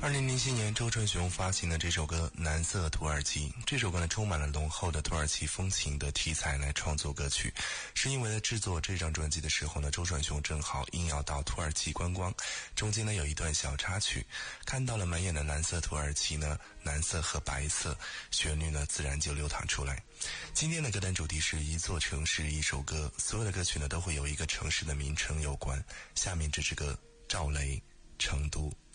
2007年，周传雄发行的这首歌《蓝色土耳其》，这首歌呢充满了浓厚的土耳其风情的题材来创作歌曲，是因为在制作这张专辑的时候呢，周传雄正好应邀到土耳其观光，中间呢有一段小插曲，看到了满眼的蓝色土耳其呢，蓝色和白色，旋律呢自然就流淌出来。今天的歌单主题是一座城市一首歌，所有的歌曲呢都会有一个城市的名称有关。下面这支歌，赵雷，成都。